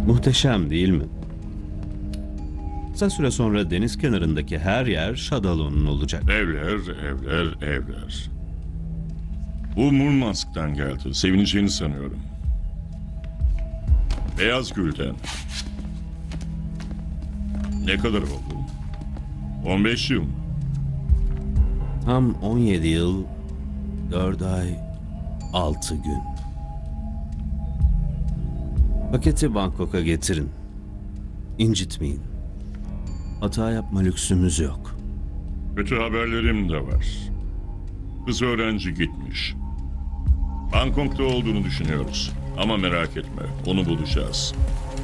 Muhteşem değil mi? Kısa süre sonra deniz kenarındaki her yer Shadow'un olacak. Evler. Bu Murmansk'tan geldi. Sevineceğini sanıyorum. Beyaz Gül'den. Ne kadar oldu? 15 yıl mı? Tam 17 yıl, 4 ay, 6 gün. Paketi Bangkok'a getirin. İncitmeyin. Hata yapma lüksümüz yok. Kötü haberlerim de var. Kız öğrenci gitmiş. Bangkok'ta olduğunu düşünüyoruz. Ama merak etme, onu bulacağız.